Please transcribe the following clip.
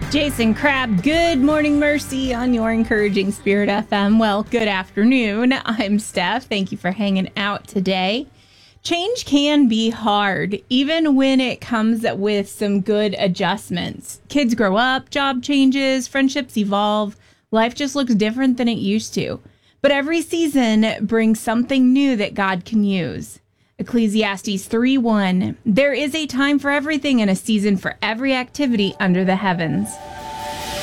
Jason Crabb, Good Morning Mercy on your Encouraging Spirit FM. Well, good afternoon. I'm Steph. Thank you for hanging out today. Change can be hard, even when it comes with some good adjustments. Kids grow up, job changes, friendships evolve. Life just looks different than it used to. But every season brings something new that God can use. Ecclesiastes 3:1, there is a time for everything and a season for every activity under the heavens.